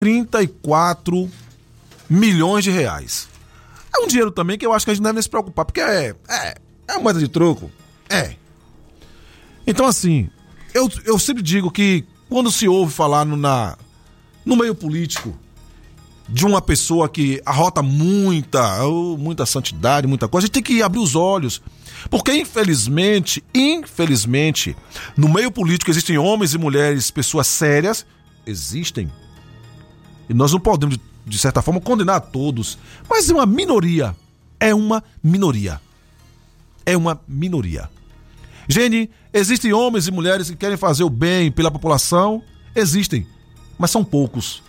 34 milhões de reais. É um dinheiro também que eu acho que a gente não deve se preocupar, porque é moeda de troco. Então, assim, eu sempre digo que quando se ouve falar no meio político de uma pessoa que arrota muita santidade, muita coisa, a gente tem que abrir os olhos. Porque, infelizmente, no meio político existem homens e mulheres, pessoas sérias, existem. E nós não podemos, de certa forma, condenar a todos. Mas é uma minoria. Gente, existem homens e mulheres que querem fazer o bem pela população? Existem. Mas são poucos.